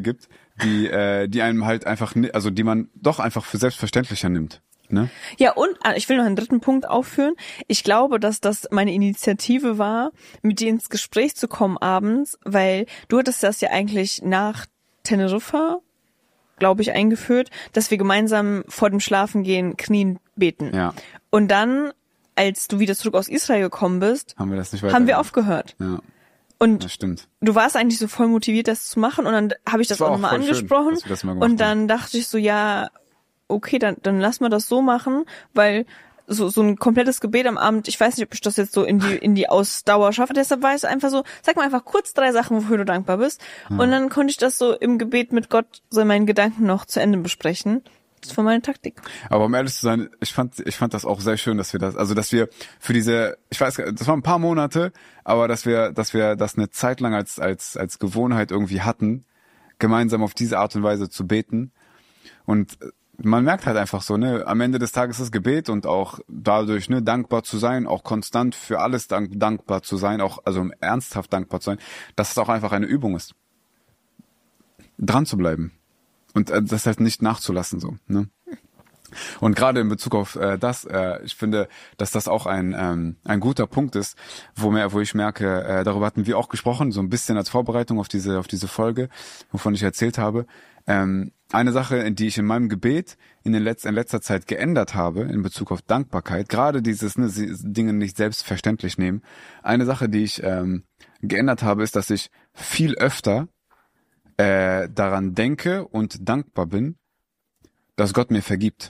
gibt, die einem halt einfach, also die man doch einfach für selbstverständlicher nimmt. Ne? Ja, und ich will noch einen dritten Punkt aufführen. Ich glaube, dass das meine Initiative war, mit dir ins Gespräch zu kommen abends, weil du hattest das ja eigentlich nach Teneriffa, glaube ich, eingeführt, dass wir gemeinsam vor dem Schlafengehen knien beten. Ja. Und dann, als du wieder zurück aus Israel gekommen bist, Haben wir aufgehört. Ja. Und das stimmt. du warst eigentlich so voll motiviert, das zu machen, und dann habe ich das auch nochmal angesprochen. Schön, dass wir das mal gemacht und dann dachte ich so, ja, okay, dann lass mal das so machen, weil so ein komplettes Gebet am Abend, ich weiß nicht, ob ich das jetzt so in die Ausdauer schaffe, deshalb war es einfach so, sag mal einfach kurz 3 Sachen, wofür du dankbar bist, und dann konnte ich das so im Gebet mit Gott so in meinen Gedanken noch zu Ende besprechen. Das war meine Taktik. Aber um ehrlich zu sein, ich fand das auch sehr schön, dass wir für diese, ich weiß, das waren ein paar Monate, aber dass wir das eine Zeit lang als Gewohnheit irgendwie hatten, gemeinsam auf diese Art und Weise zu beten. Und man merkt halt einfach so, ne, am Ende des Tages das Gebet und auch dadurch, ne, dankbar zu sein, auch konstant für alles dankbar zu sein, auch, also ernsthaft dankbar zu sein, dass es auch einfach eine Übung ist. Dran zu bleiben. Und das halt nicht nachzulassen, so, ne. Und gerade in Bezug auf ich finde, dass das auch ein guter Punkt ist, wo ich merke, darüber hatten wir auch gesprochen, so ein bisschen als Vorbereitung auf diese Folge, wovon ich erzählt habe. Eine Sache, die ich in meinem Gebet in letzter Zeit geändert habe, in Bezug auf Dankbarkeit, gerade dieses, ne, Dinge nicht selbstverständlich nehmen. Eine Sache, die ich geändert habe, ist, dass ich viel öfter daran denke und dankbar bin, dass Gott mir vergibt.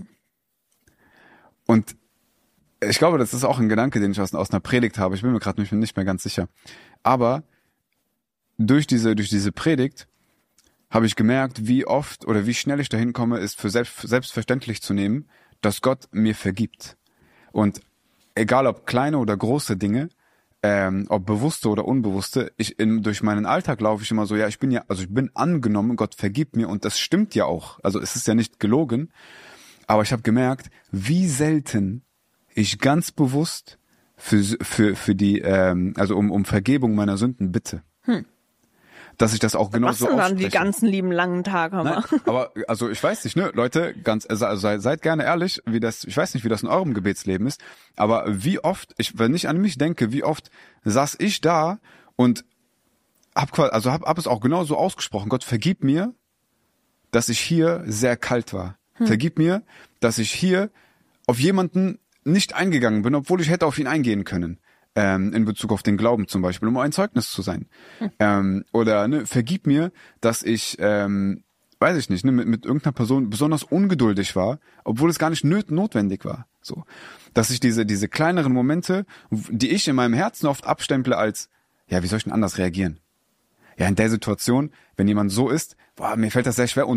Und ich glaube, das ist auch ein Gedanke, den ich aus einer Predigt habe. Ich bin mir gerade nicht mehr ganz sicher. Aber durch diese Predigt habe ich gemerkt, wie oft oder wie schnell ich dahin komme, ist für selbstverständlich zu nehmen, dass Gott mir vergibt. Und egal ob kleine oder große Dinge, ob bewusste oder unbewusste, durch meinen Alltag laufe ich immer so, ja, ich bin angenommen, Gott vergibt mir, und das stimmt ja auch. Also es ist ja nicht gelogen, aber ich habe gemerkt, wie selten ich ganz bewusst für die, also um Vergebung meiner Sünden bitte. Dass ich das auch genau so ausspreche. Was denn dann die ganzen lieben langen Tage? Nein, aber also ich weiß nicht, ne, Leute, seid gerne ehrlich, ich weiß nicht, wie das in eurem Gebetsleben ist, aber wie oft, wenn ich an mich denke, wie oft saß ich da und hab es auch genau so ausgesprochen: Gott, vergib mir, dass ich hier sehr kalt war. Vergib mir, dass ich hier auf jemanden nicht eingegangen bin, obwohl ich hätte auf ihn eingehen können. In Bezug auf den Glauben zum Beispiel, um ein Zeugnis zu sein. Oder ne, vergib mir, dass ich, weiß ich nicht, ne, mit irgendeiner Person besonders ungeduldig war, obwohl es gar nicht notwendig war. So, dass ich diese kleineren Momente, die ich in meinem Herzen oft abstemple als, ja, wie soll ich denn anders reagieren? Ja, in der Situation, wenn jemand so ist, mir fällt das sehr schwer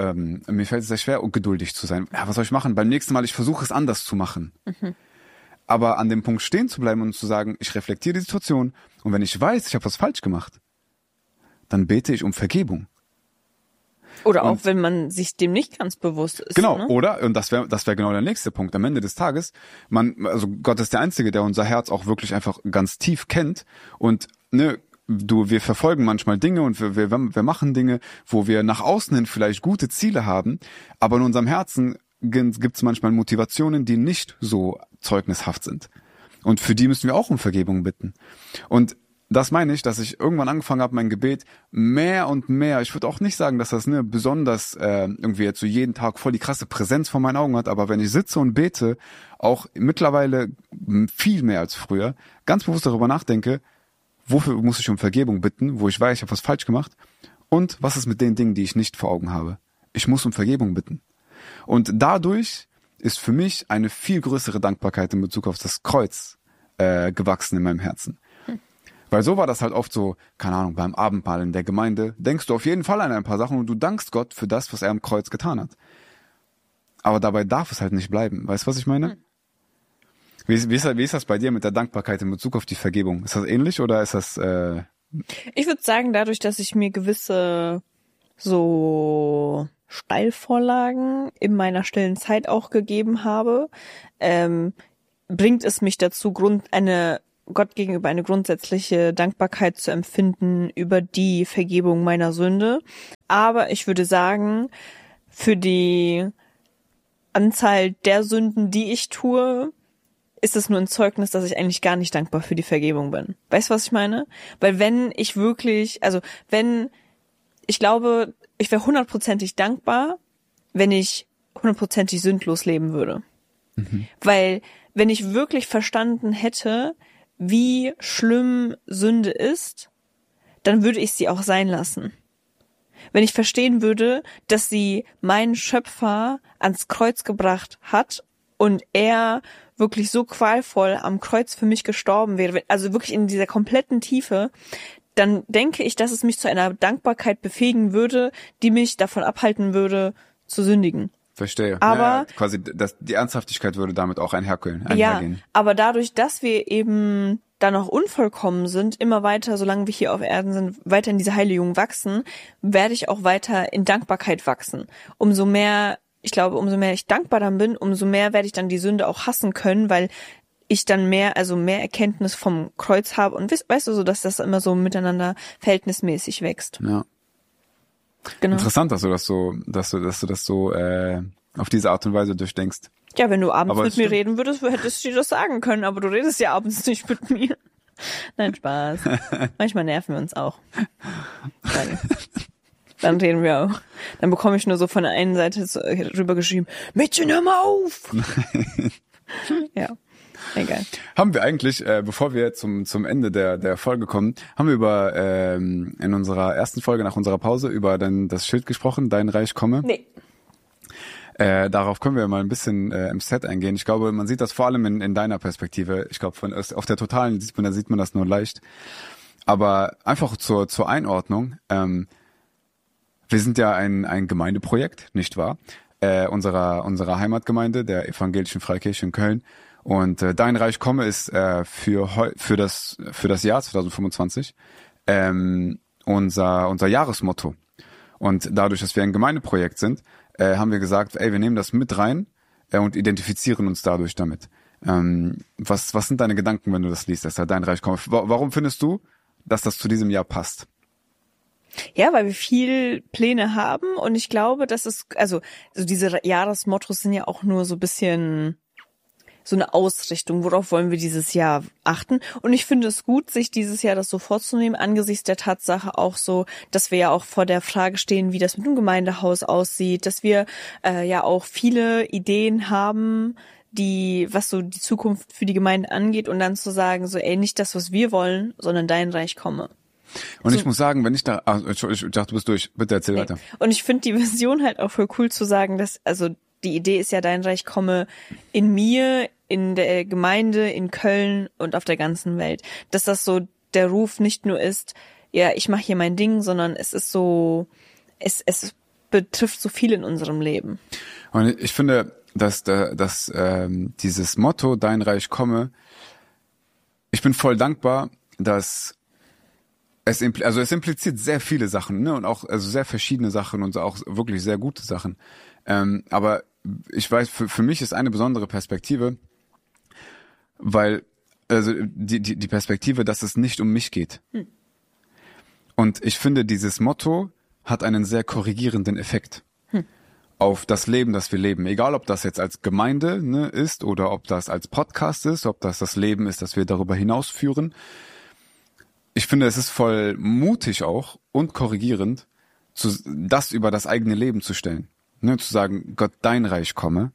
ungeduldig zu sein. Ja, was soll ich machen? Beim nächsten Mal, ich versuche es anders zu machen. Aber an dem Punkt stehen zu bleiben und zu sagen, ich reflektiere die Situation, und wenn ich weiß, ich habe was falsch gemacht, dann bete ich um Vergebung. Oder auch, wenn man sich dem nicht ganz bewusst ist. Genau, ne? Oder, und das wäre genau der nächste Punkt, am Ende des Tages, also Gott ist der Einzige, der unser Herz auch wirklich einfach ganz tief kennt, und ne, wir verfolgen manchmal Dinge und wir machen Dinge, wo wir nach außen hin vielleicht gute Ziele haben, aber in unserem Herzen gibt's manchmal Motivationen, die nicht so zeugnishaft sind. Und für die müssen wir auch um Vergebung bitten. Und das meine ich, dass ich irgendwann angefangen habe, mein Gebet mehr und mehr, ich würde auch nicht sagen, dass das besonders irgendwie jetzt so jeden Tag voll die krasse Präsenz vor meinen Augen hat, aber wenn ich sitze und bete, auch mittlerweile viel mehr als früher, ganz bewusst darüber nachdenke, wofür muss ich um Vergebung bitten, wo ich weiß, ich habe was falsch gemacht, und was ist mit den Dingen, die ich nicht vor Augen habe. Ich muss um Vergebung bitten. Und dadurch ist für mich eine viel größere Dankbarkeit in Bezug auf das Kreuz gewachsen in meinem Herzen. Weil so war das halt oft so, keine Ahnung, beim Abendmahl in der Gemeinde, denkst du auf jeden Fall an ein paar Sachen und du dankst Gott für das, was er am Kreuz getan hat. Aber dabei darf es halt nicht bleiben. Weißt du, was ich meine? Wie ist das bei dir mit der Dankbarkeit in Bezug auf die Vergebung? Ist das ähnlich oder ist das... Ich würde sagen, dadurch, dass ich mir gewisse so Steilvorlagen in meiner stillen Zeit auch gegeben habe, bringt es mich dazu, eine Gott gegenüber eine grundsätzliche Dankbarkeit zu empfinden über die Vergebung meiner Sünde. Aber ich würde sagen, für die Anzahl der Sünden, die ich tue, ist es nur ein Zeugnis, dass ich eigentlich gar nicht dankbar für die Vergebung bin. Weißt du, was ich meine? Weil wenn ich wirklich, ich glaube, ich wäre 100%ig dankbar, wenn ich 100%ig sündlos leben würde. Weil wenn ich wirklich verstanden hätte, wie schlimm Sünde ist, dann würde ich sie auch sein lassen. Wenn ich verstehen würde, dass sie meinen Schöpfer ans Kreuz gebracht hat und er wirklich so qualvoll am Kreuz für mich gestorben wäre, also wirklich in dieser kompletten Tiefe, dann denke ich, dass es mich zu einer Dankbarkeit befähigen würde, die mich davon abhalten würde, zu sündigen. Verstehe. Aber quasi die Ernsthaftigkeit würde damit auch einhergehen. Ja, aber dadurch, dass wir eben da noch unvollkommen sind, immer weiter, solange wir hier auf Erden sind, weiter in diese Heiligung wachsen, werde ich auch weiter in Dankbarkeit wachsen. Umso mehr ich dankbar dann bin, umso mehr werde ich dann die Sünde auch hassen können, weil ich dann mehr Erkenntnis vom Kreuz habe und weißt du, so dass das immer so miteinander verhältnismäßig wächst. Ja. Genau. Interessant, dass du das so auf diese Art und Weise durchdenkst. Ja, wenn du abends mit mir reden würdest, hättest du dir das sagen können, aber du redest ja abends nicht mit mir. Nein, Spaß. Manchmal nerven wir uns auch. Dann reden wir auch. Dann bekomme ich nur so von der einen Seite so rübergeschrieben, Mädchen, hör mal auf! Ja, egal. Haben wir eigentlich, bevor wir zum Ende der Folge kommen, haben wir in unserer ersten Folge nach unserer Pause über das Schild gesprochen, Dein Reich komme? Nee. Darauf können wir mal ein bisschen im Set eingehen. Ich glaube, man sieht das vor allem in deiner Perspektive. Ich glaube, auf der Totalen sieht man das nur leicht. Aber einfach zur Einordnung. Wir sind ja ein Gemeindeprojekt, nicht wahr? Unserer Heimatgemeinde, der Evangelischen Freikirche in Köln. Und Dein Reich komme ist für das Jahr 2025 unser Jahresmotto. Und dadurch, dass wir ein Gemeindeprojekt sind, haben wir gesagt, wir nehmen das mit rein und identifizieren uns dadurch damit. Was sind deine Gedanken, wenn du das liest, dass da Dein Reich komme? Warum findest du, dass das zu diesem Jahr passt? Ja, weil wir viel Pläne haben und ich glaube, dass also diese Jahresmottos sind ja auch nur so ein bisschen so eine Ausrichtung, worauf wollen wir dieses Jahr achten. Und ich finde es gut, sich dieses Jahr das so vorzunehmen, angesichts der Tatsache auch so, dass wir ja auch vor der Frage stehen, wie das mit dem Gemeindehaus aussieht, dass wir ja auch viele Ideen haben, was so die Zukunft für die Gemeinde angeht und dann zu sagen, so nicht das, was wir wollen, sondern Dein Reich komme. Und ich muss sagen, wenn ich da, ich dachte, du bist durch, bitte erzähl weiter. Und ich finde die Vision halt auch voll cool zu sagen, dass, also die Idee ist ja, Dein Reich komme in mir, in der Gemeinde, in Köln und auf der ganzen Welt. Dass das so der Ruf nicht nur ist, ja, ich mache hier mein Ding, sondern es ist so, es betrifft so viel in unserem Leben. Und ich finde, dass dieses Motto, Dein Reich komme, ich bin voll dankbar, dass es impliziert sehr viele Sachen, ne, und auch sehr verschiedene Sachen und auch wirklich sehr gute Sachen. Aber ich weiß, für mich ist eine besondere Perspektive, weil die Perspektive, dass es nicht um mich geht. Und ich finde, dieses Motto hat einen sehr korrigierenden Effekt auf das Leben, das wir leben. Egal, ob das jetzt als Gemeinde ist oder ob das als Podcast ist, ob das Leben ist, das wir darüber hinaus führen. Ich finde, es ist voll mutig auch und korrigierend, das über das eigene Leben zu stellen. Ne, zu sagen, Gott, Dein Reich komme,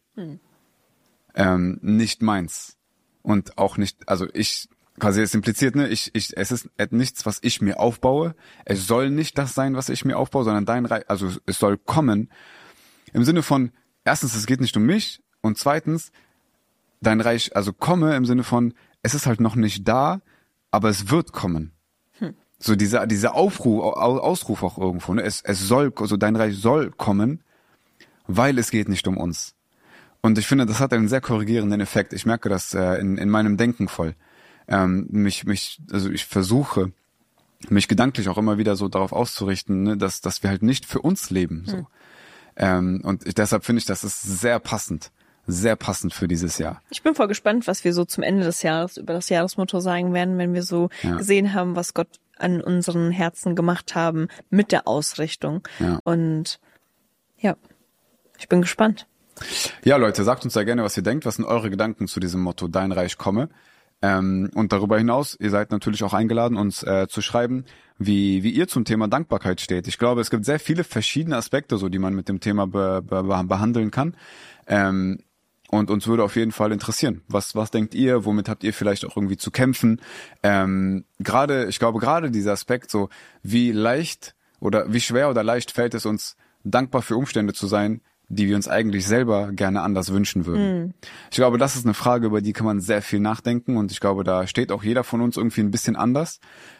nicht meins. Und auch nicht, also es impliziert, es ist nichts, was ich mir aufbaue. Es soll nicht das sein, was ich mir aufbaue, sondern Dein Reich, also es soll kommen. Im Sinne von, erstens, es geht nicht um mich und zweitens, Dein Reich, also komme im Sinne von, es ist halt noch nicht da, aber es wird kommen. So dieser Ausruf auch irgendwo, ne? Es soll, also Dein Reich soll kommen, weil es geht nicht um uns. Und ich finde, das hat einen sehr korrigierenden Effekt. Ich merke das in meinem Denken voll. Also ich versuche, mich gedanklich auch immer wieder so darauf auszurichten, ne, dass wir halt nicht für uns leben. So. Und deshalb finde ich, das ist sehr passend. sehr passend für dieses Jahr. Ich bin voll gespannt, was wir so zum Ende des Jahres über das Jahresmotto sagen werden, wenn wir so gesehen haben, was Gott an unseren Herzen gemacht haben mit der Ausrichtung. Ja. Und ja, ich bin gespannt. Ja, Leute, sagt uns da gerne, was ihr denkt. Was sind eure Gedanken zu diesem Motto, Dein Reich komme? Und darüber hinaus, ihr seid natürlich auch eingeladen, uns zu schreiben, wie ihr zum Thema Dankbarkeit steht. Ich glaube, es gibt sehr viele verschiedene Aspekte, so die man mit dem Thema behandeln kann. Und uns würde auf jeden Fall interessieren. Was denkt ihr? Womit habt ihr vielleicht auch irgendwie zu kämpfen? Ich glaube, gerade dieser Aspekt, so wie leicht oder wie schwer oder leicht fällt es uns, dankbar für Umstände zu sein, die wir uns eigentlich selber gerne anders wünschen würden. Ich glaube, das ist eine Frage, über die kann man sehr viel nachdenken und ich glaube, da steht auch jeder von uns irgendwie ein bisschen anders.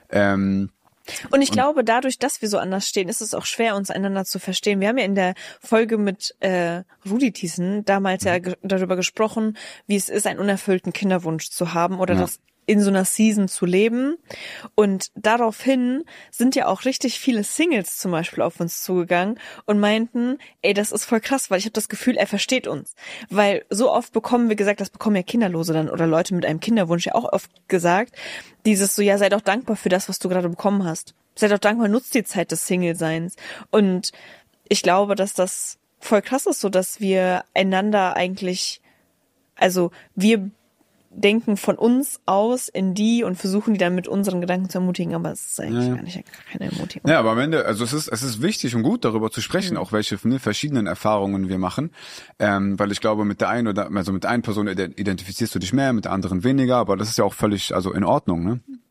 Und ich glaube, dadurch, dass wir so anders stehen, ist es auch schwer, uns einander zu verstehen. Wir haben ja in der Folge mit Rudi Thiessen damals ja darüber gesprochen, wie es ist, einen unerfüllten Kinderwunsch zu haben oder das in so einer Season zu leben. Und daraufhin sind ja auch richtig viele Singles zum Beispiel auf uns zugegangen und meinten, ey, das ist voll krass, weil ich habe das Gefühl, er versteht uns. Weil so oft bekommen wir gesagt, das bekommen ja Kinderlose dann oder Leute mit einem Kinderwunsch ja auch oft gesagt, dieses so, ja, sei doch dankbar für das, was du gerade bekommen hast. Sei doch dankbar, nutzt die Zeit des Single-Seins. Und ich glaube, dass das voll krass ist, so dass wir einander eigentlich, also wir denken von uns aus in die und versuchen die dann mit unseren Gedanken zu ermutigen, aber es ist eigentlich gar keine Ermutigung. Ja, aber am Ende, also es ist wichtig und gut, darüber zu sprechen, auch welche verschiedenen Erfahrungen wir machen, weil ich glaube, mit der einen Person identifizierst du dich mehr, mit der anderen weniger, aber das ist ja auch völlig, also in Ordnung,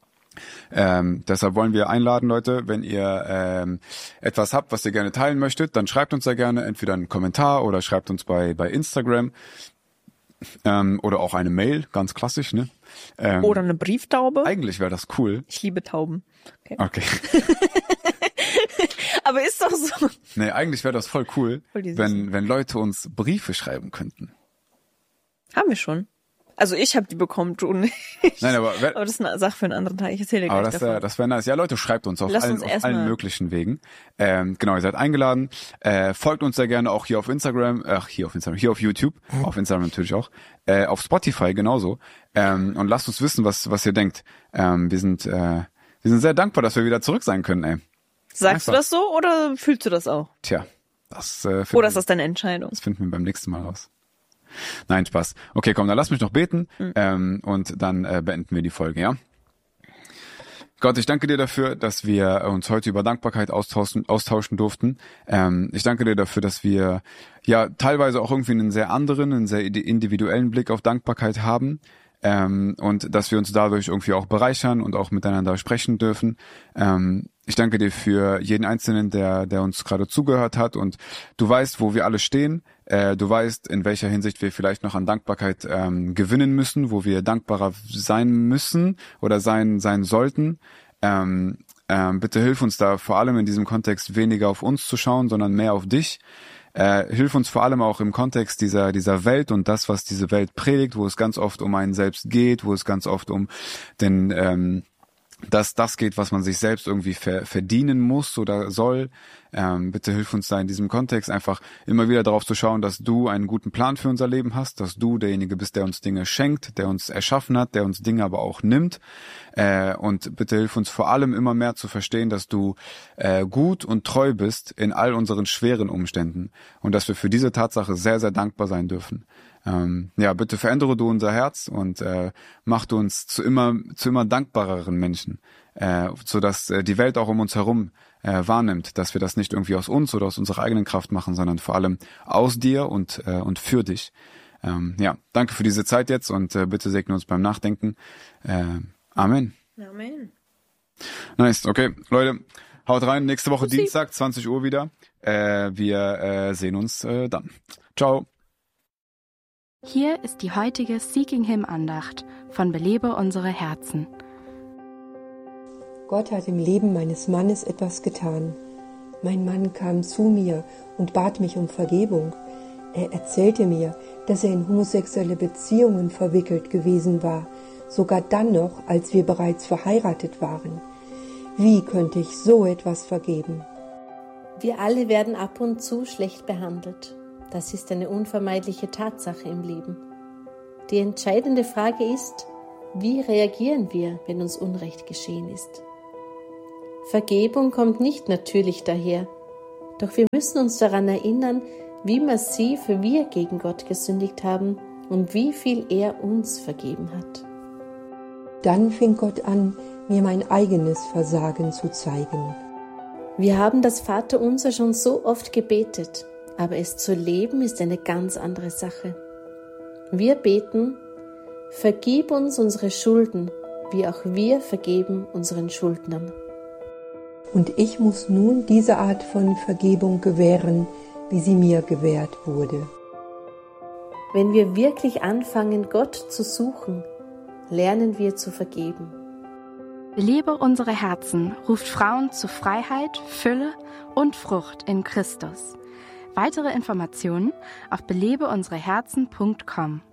ne? Deshalb wollen wir einladen, Leute, wenn ihr etwas habt, was ihr gerne teilen möchtet, dann schreibt uns da gerne entweder einen Kommentar oder schreibt uns bei Instagram. Oder auch eine Mail, ganz klassisch, ne? Oder eine Brieftaube. Eigentlich wäre das cool. Ich liebe Tauben. Okay. Aber ist doch so. Nee, eigentlich wäre das voll cool, wenn Leute uns Briefe schreiben könnten. Haben wir schon. Also ich habe die bekommen, du nicht. Nein, aber das ist eine Sache für einen anderen Tag. Ich erzähle dir gleich davon. Das wäre nice. Ja, Leute, schreibt uns auf allen möglichen Wegen. Genau, ihr seid eingeladen. Folgt uns sehr gerne auch hier auf Instagram. Hier auf YouTube. Auf Instagram natürlich auch. Auf Spotify genauso. Und lasst uns wissen, was ihr denkt. Wir sind sehr dankbar, dass wir wieder zurück sein können, ey. Sagst du das so oder fühlst du das auch? Tja, oder ist das deine Entscheidung? Das finden wir beim nächsten Mal raus. Nein, Spaß. Okay, komm, dann lass mich noch beten und dann beenden wir die Folge, ja? Gott, ich danke dir dafür, dass wir uns heute über Dankbarkeit austauschen durften. Ich danke dir dafür, dass wir ja teilweise auch irgendwie einen sehr individuellen Blick auf Dankbarkeit haben. Und dass wir uns dadurch irgendwie auch bereichern und auch miteinander sprechen dürfen. Ich danke dir für jeden Einzelnen, der uns gerade zugehört hat und du weißt, wo wir alle stehen. Du weißt, in welcher Hinsicht wir vielleicht noch an Dankbarkeit gewinnen müssen, wo wir dankbarer sein müssen oder sein sollten. Bitte hilf uns da vor allem in diesem Kontext weniger auf uns zu schauen, sondern mehr auf dich. Hilf uns vor allem auch im Kontext dieser Welt und das, was diese Welt predigt, wo es ganz oft um einen selbst geht, wo es ganz oft um das geht, was man sich selbst irgendwie verdienen muss oder soll. Bitte hilf uns da in diesem Kontext einfach immer wieder darauf zu schauen, dass du einen guten Plan für unser Leben hast, dass du derjenige bist, der uns Dinge schenkt, der uns erschaffen hat, der uns Dinge aber auch nimmt. Und bitte hilf uns vor allem immer mehr zu verstehen, dass du gut und treu bist in all unseren schweren Umständen und dass wir für diese Tatsache sehr, sehr dankbar sein dürfen. Ja, bitte verändere du unser Herz und mach du uns zu immer dankbareren Menschen, sodass die Welt auch um uns herum wahrnimmt, dass wir das nicht irgendwie aus uns oder aus unserer eigenen Kraft machen, sondern vor allem aus dir und für dich. Ja, danke für diese Zeit jetzt und bitte segne uns beim Nachdenken. Amen. Amen. Nice, okay, Leute, haut rein. Nächste Woche Dienstag, 20 Uhr wieder. Wir sehen uns dann. Ciao. Hier ist die heutige Seeking Him Andacht von Belebe unsere Herzen. Gott hat im Leben meines Mannes etwas getan. Mein Mann kam zu mir und bat mich um Vergebung. Er erzählte mir, dass er in homosexuelle Beziehungen verwickelt gewesen war, sogar dann noch, als wir bereits verheiratet waren. Wie könnte ich so etwas vergeben? Wir alle werden ab und zu schlecht behandelt. Das ist eine unvermeidliche Tatsache im Leben. Die entscheidende Frage ist, wie reagieren wir, wenn uns Unrecht geschehen ist? Vergebung kommt nicht natürlich daher, doch wir müssen uns daran erinnern, wie massiv wir gegen Gott gesündigt haben und wie viel er uns vergeben hat. Dann fing Gott an, mir mein eigenes Versagen zu zeigen. Wir haben das Vaterunser schon so oft gebetet, aber es zu leben ist eine ganz andere Sache. Wir beten, vergib uns unsere Schulden, wie auch wir vergeben unseren Schuldnern. Und ich muss nun diese Art von Vergebung gewähren, wie sie mir gewährt wurde. Wenn wir wirklich anfangen, Gott zu suchen, lernen wir zu vergeben. Belebe unsere Herzen ruft Frauen zu Freiheit, Fülle und Frucht in Christus. Weitere Informationen auf belebeunsereherzen.com.